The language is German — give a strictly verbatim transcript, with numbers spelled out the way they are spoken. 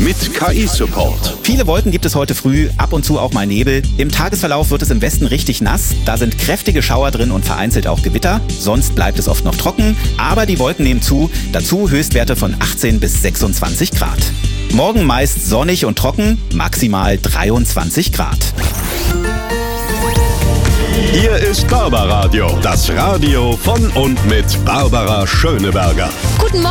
mit K I-Support. Viele Wolken gibt es heute früh, ab und zu auch mal Nebel. Im Tagesverlauf wird es im Westen richtig nass. Da sind kräftige Schauer drin und vereinzelt auch Gewitter. Sonst bleibt es oft noch trocken, aber die Wolken nehmen zu. Dazu Höchstwerte von achtzehn bis sechsundzwanzig Grad. Morgen meist sonnig und trocken, maximal dreiundzwanzig Grad. Hier ist Barbaradio, das Radio von und mit Barbara Schöneberger.